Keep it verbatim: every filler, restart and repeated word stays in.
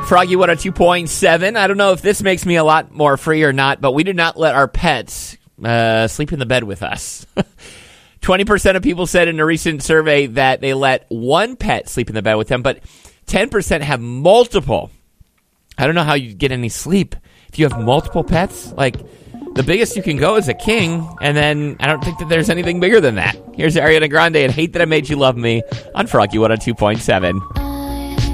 Froggy one oh two point seven. I don't know if this makes me a lot more free or not, but we do not let our pets uh, sleep in the bed with us. twenty percent of people said in a recent survey that they let one pet sleep in the bed with them, but ten percent have multiple. I don't know how you get any sleep if you have multiple pets. Like, the biggest you can go is a king, and then I don't think that there's anything bigger than that. Here's Ariana Grande and Hate That I Made You Love Me on Froggy one oh two point seven.